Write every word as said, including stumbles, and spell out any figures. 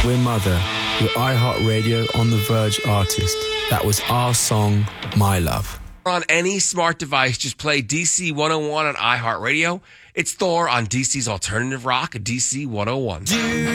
We're Mother, your iHeartRadio On The Verge artist. That was our song, My Love. On any smart device, just play D C one oh one on iHeartRadio. It's Thor on D C's Alternative Rock, D C one oh one.